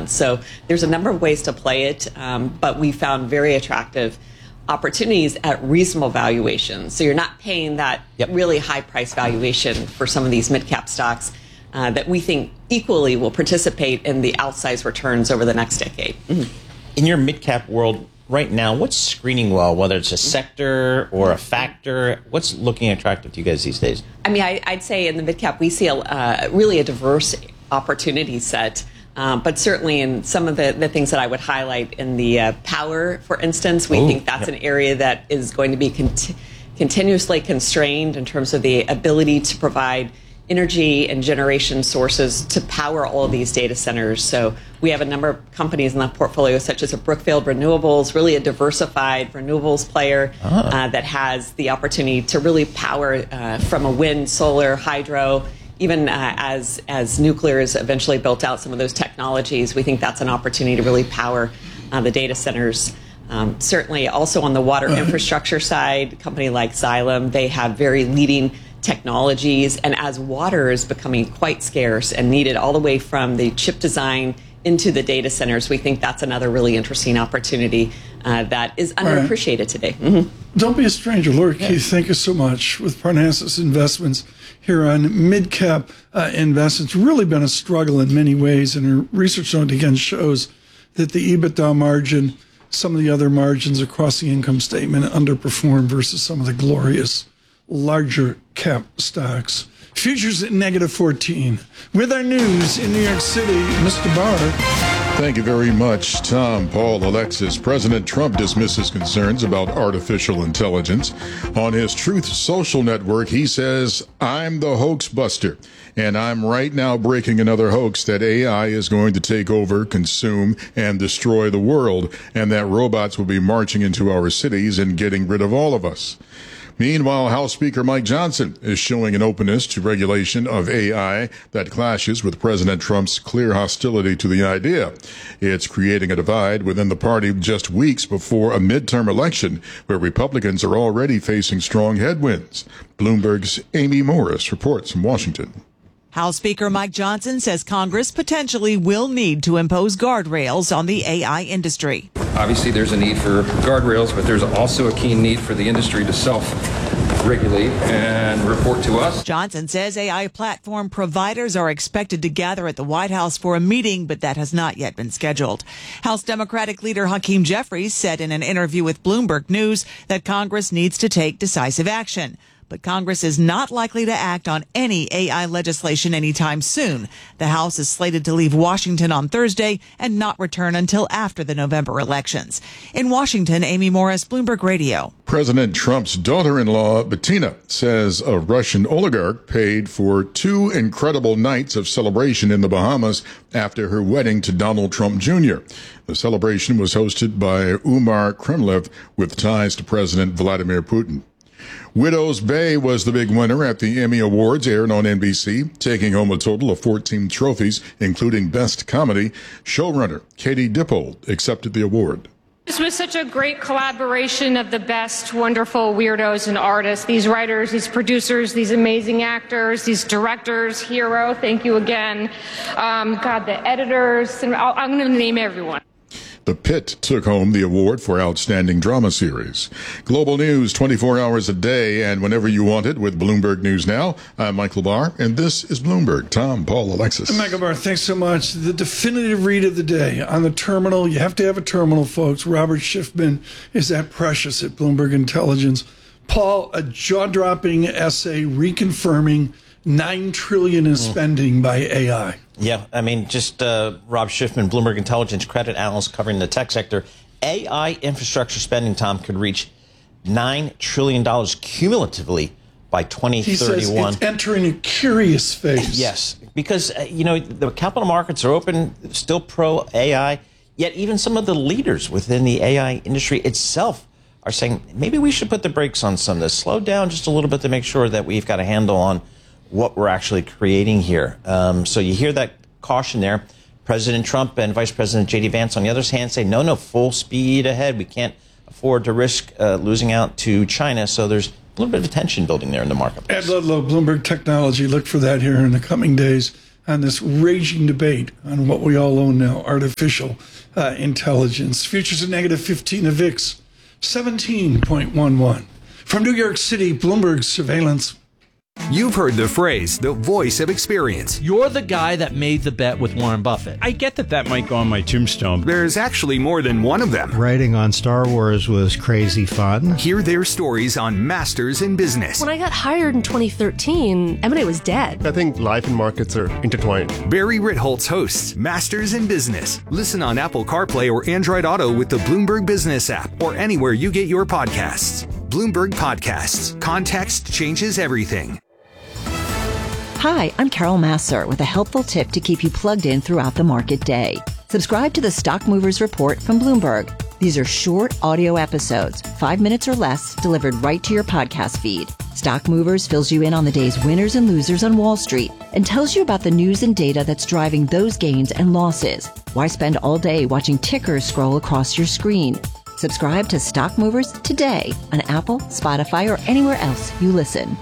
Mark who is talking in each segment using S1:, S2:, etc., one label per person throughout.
S1: months. So there's a number of ways to play it, but we found very attractive opportunities at reasonable valuations. So you're not paying that really high price valuation for some of these mid-cap stocks that we think equally will participate in the outsized returns over the next decade.
S2: In your mid-cap world right now, what's screening well, whether it's a sector or a factor? What's looking attractive to you guys these days?
S1: I mean, I'd say in the mid-cap, we see really a diverse opportunity set. But certainly in some of the things that I would highlight in the power, for instance, we think that's an area that is going to be continuously constrained in terms of the ability to provide energy and generation sources to power all of these data centers. So we have a number of companies in the portfolio, such as a Brookfield Renewables, really a diversified renewables player that has the opportunity to really power from a wind, solar, hydro. Even as nuclear is eventually built out some of those technologies, we think that's an opportunity to really power the data centers. Certainly also on the water infrastructure side, a company like Xylem, they have very leading technologies. And as water is becoming quite scarce and needed all the way from the chip design into the data centers, we think that's another really interesting opportunity that is underappreciated today.
S3: Don't be a stranger. Laura Keith, thank you so much. With Parnassus Investments here on mid-cap investments, really been a struggle in many ways. And her research note again shows that the EBITDA margin, some of the other margins across the income statement underperform versus some of the glorious larger cap stocks. Futures at -14. With our news in New York City, Mr. Barr.
S4: Thank you very much, Tom, Paul, Alexis. President Trump dismisses concerns about artificial intelligence. On his Truth Social network, he says, "I'm the hoax buster, and I'm right now breaking another hoax that AI is going to take over, consume, and destroy the world, and that robots will be marching into our cities and getting rid of all of us." Meanwhile, House Speaker Mike Johnson is showing an openness to regulation of AI that clashes with President Trump's clear hostility to the idea. It's creating a divide within the party just weeks before a midterm election where Republicans are already facing strong headwinds. Bloomberg's Amy Morris reports from Washington.
S5: House Speaker Mike Johnson says Congress potentially will need to impose guardrails on the AI industry.
S6: Obviously, there's a need for guardrails, but there's also a keen need for the industry to self-regulate and report to us.
S5: Johnson says AI platform providers are expected to gather at the White House for a meeting, but that has not yet been scheduled. House Democratic leader Hakeem Jeffries said in an interview with Bloomberg News that Congress needs to take decisive action. But Congress is not likely to act on any AI legislation anytime soon. The House is slated to leave Washington on Thursday and not return until after the November elections. In Washington, Amy Morris, Bloomberg Radio.
S4: President Trump's daughter-in-law, Bettina, says a Russian oligarch paid for 2 incredible nights of celebration in the Bahamas after her wedding to Donald Trump Jr. The celebration was hosted by Umar Kremlev with ties to President Vladimir Putin. Widow's Bay was the big winner at the Emmy Awards, aired on NBC, taking home a total of 14 trophies, including Best Comedy. Showrunner Katie Dippold accepted the award.
S7: This was such a great collaboration of the best, wonderful weirdos and artists, these writers, these producers, these amazing actors, these directors, Hero, thank you again. God, the editors, I'm going to name everyone.
S4: The Pit took home the award for Outstanding Drama Series. Global news 24 hours a day and whenever you want it with Bloomberg News Now. I'm Michael Barr, and this is Bloomberg. Tom, Paul, Alexis.
S3: Michael Barr, thanks so much. The definitive read of the day on the terminal. You have to have a terminal, folks. Robert Schiffman is that precious at Bloomberg Intelligence. Paul, a jaw-dropping essay reconfirming $9 trillion in spending by AI.
S2: Yeah, I mean, just Rob Schiffman, Bloomberg Intelligence credit analyst covering the tech sector. AI infrastructure spending, Tom, could reach $9 trillion cumulatively by 2031. He says
S3: it's entering a curious phase.
S2: Yes, because, the capital markets are open, still pro-AI, yet even some of the leaders within the AI industry itself are saying, maybe we should put the brakes on some of this, slow down just a little bit to make sure that we've got a handle on what we're actually creating here. So you hear that caution there. President Trump and Vice President J.D. Vance, on the other hand, say, no, full speed ahead. We can't afford to risk losing out to China. So there's a little bit of tension building there in the market.
S3: Ed Ludlow, Bloomberg Technology. Look for that here in the coming days. on this raging debate on what we all own now, artificial intelligence. Futures at negative 15, the VIX 17.11. From New York City, Bloomberg Surveillance.
S8: You've heard the phrase, the voice of experience.
S9: You're the guy that made the bet with Warren Buffett. I get that might go on my tombstone.
S8: There's actually more than one of them.
S10: Writing on Star Wars was crazy fun.
S8: Hear their stories on Masters in Business.
S11: When I got hired in 2013, M&A was dead.
S12: I think life and markets are intertwined.
S8: Barry Ritholtz hosts Masters in Business. Listen on Apple CarPlay or Android Auto with the Bloomberg Business app or anywhere you get your podcasts. Bloomberg Podcasts. Context changes everything.
S13: Hi, I'm Carol Massar with a helpful tip to keep you plugged in throughout the market day. Subscribe to the Stock Movers Report from Bloomberg. These are short audio episodes, 5 minutes or less, delivered right to your podcast feed. Stock Movers fills you in on the day's winners and losers on Wall Street and tells you about the news and data that's driving those gains and losses. Why spend all day watching tickers scroll across your screen? Subscribe to Stock Movers today on Apple, Spotify, or anywhere else you listen.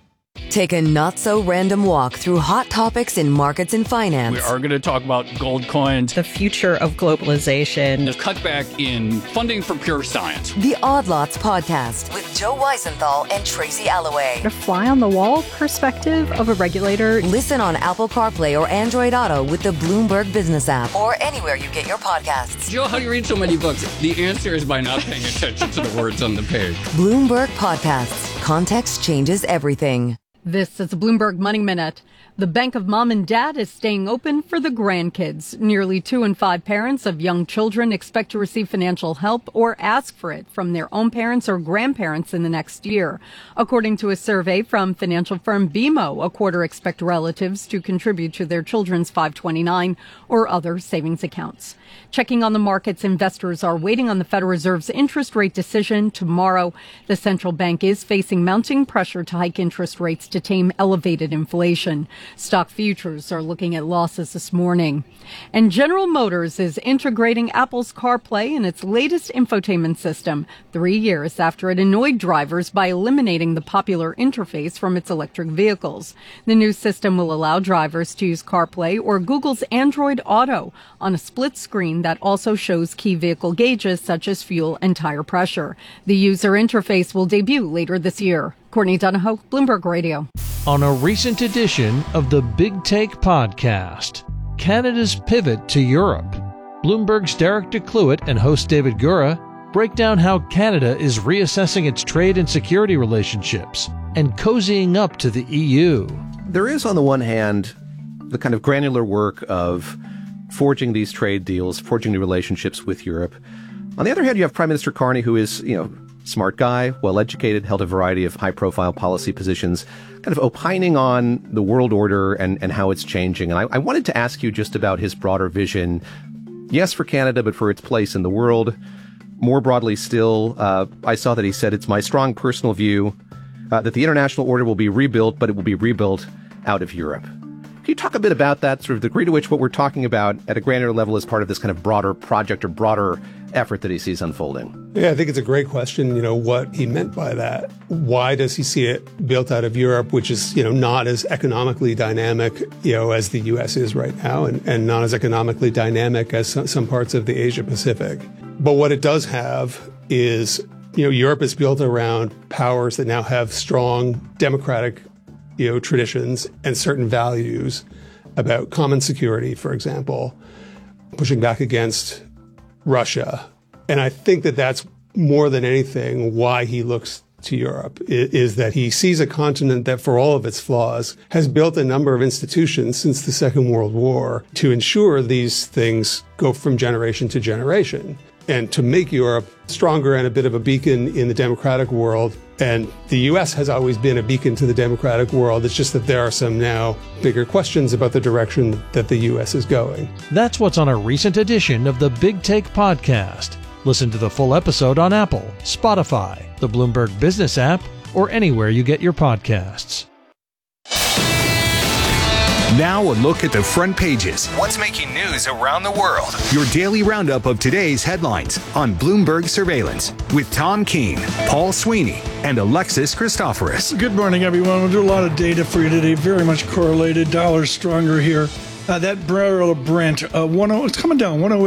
S14: Take a not-so-random walk through hot topics in markets and finance.
S15: We are going to talk about gold coins,
S16: the future of globalization,
S15: the cutback in funding for pure science.
S14: The Odd Lots Podcast with Joe Weisenthal and Tracy Alloway.
S17: A fly-on-the-wall perspective of a regulator.
S14: Listen on Apple CarPlay or Android Auto with the Bloomberg Business app or anywhere you get your podcasts.
S15: Joe, how do you read so many books? The answer is by not paying attention to the words on the page.
S14: Bloomberg Podcasts. Context changes everything.
S17: This is a Bloomberg Money Minute. The Bank of Mom and Dad is staying open for the grandkids. Nearly 2 in 5 parents of young children expect to receive financial help or ask for it from their own parents or grandparents in the next year. According to a survey from financial firm BMO, a quarter expect relatives to contribute to their children's 529 or other savings accounts. Checking on the markets, investors are waiting on the Federal Reserve's interest rate decision tomorrow. The central bank is facing mounting pressure to hike interest rates to tame elevated inflation. Stock futures are looking at losses this morning. And General Motors is integrating Apple's CarPlay in its latest infotainment system, 3 years after it annoyed drivers by eliminating the popular interface from its electric vehicles. The new system will allow drivers to use CarPlay or Google's Android Auto on a split screen that also shows key vehicle gauges such as fuel and tire pressure. The user interface will debut later this year. Courtney Donahoe, Bloomberg Radio.
S18: On a recent edition of the Big Take podcast, Canada's pivot to Europe. Bloomberg's Derek DeCluett and host David Gura break down how Canada is reassessing its trade and security relationships and cozying up to the EU.
S19: There is, on the one hand, the kind of granular work of forging these trade deals, forging new relationships with Europe. On the other hand, you have Prime Minister Carney, who is, smart guy, well-educated, held a variety of high-profile policy positions, kind of opining on the world order and how it's changing. And I wanted to ask you just about his broader vision, yes, for Canada, but for its place in the world. More broadly still, I saw that he said, it's my strong personal view that the international order will be rebuilt, but it will be rebuilt out of Europe. Can you talk a bit about that, sort of the degree to which what we're talking about at a granular level is part of this kind of broader project or broader effort that he sees unfolding?
S20: Yeah, I think it's a great question, what he meant by that. Why does he see it built out of Europe, which is, not as economically dynamic, as the U.S. is right now and not as economically dynamic as some parts of the Asia Pacific. But what it does have is, Europe is built around powers that now have strong democratic traditions and certain values about common security, for example, pushing back against Russia. And I think that that's more than anything why he looks to Europe, is that he sees a continent that, for all of its flaws, has built a number of institutions since the Second World War to ensure these things go from generation to generation and to make Europe stronger and a bit of a beacon in the democratic world. And the U.S. has always been a beacon to the democratic world. It's just that there are some now bigger questions about the direction that the U.S. is going.
S18: That's what's on a recent edition of the Big Take podcast. Listen to the full episode on Apple, Spotify, the Bloomberg Business app, or anywhere you get your podcasts.
S8: Now a look at the front pages. What's making news around the world? Your daily roundup of today's headlines on Bloomberg Surveillance with Tom Keene, Paul Sweeney, and Alexis Christoforous.
S3: Good morning, everyone. We'll do a lot of data for you today. Very much correlated. Dollar stronger here. That barrel of Brent, it's coming down 108.